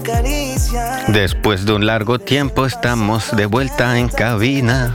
Después de un largo tiempo estamos de vuelta en cabina.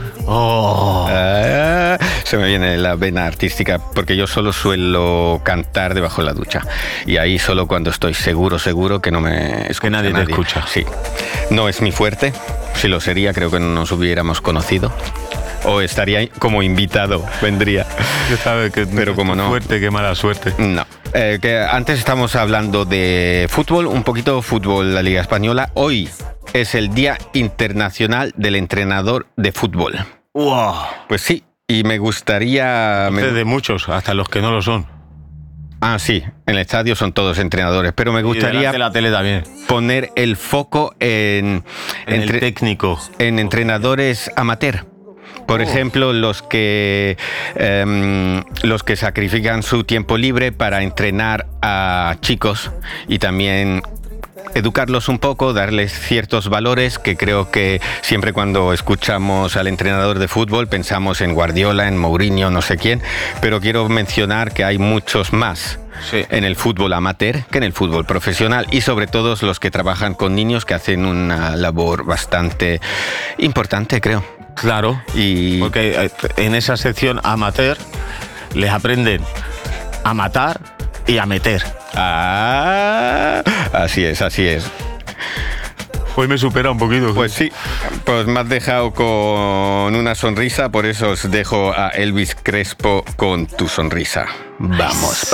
Se me viene la vena artística porque yo solo suelo cantar debajo de la ducha. Y ahí solo cuando estoy seguro que no me escucha que nadie te escucha. Sí. No es mi fuerte. Si lo sería, creo que no nos hubiéramos conocido. O estaría como invitado, vendría. Pero como no. Fuerte, qué mala suerte. No. Que antes estamos hablando de fútbol, un poquito fútbol, la Liga Española. Hoy es el Día Internacional del Entrenador de Fútbol. ¡Wow! Pues sí, y me gustaría... De muchos, hasta los que no lo son. Ah, sí, en el estadio son todos entrenadores, pero me gustaría de la tele también. Poner el foco en el técnico. En entrenadores amateur. Por ejemplo, los que sacrifican su tiempo libre para entrenar a chicos y también educarlos un poco, darles ciertos valores que creo que siempre cuando escuchamos al entrenador de fútbol pensamos en Guardiola, en Mourinho, no sé quién, pero quiero mencionar que hay muchos más. Sí. En el fútbol amateur que en el fútbol profesional y sobre todo los que trabajan con niños que hacen una labor bastante importante, creo. Claro, porque en esa sección amateur les aprenden a matar y a meter. Así es. Hoy me supera un poquito. Pues sí, pues me has dejado con una sonrisa, por eso os dejo a Elvis Crespo con Tu Sonrisa. Vamos.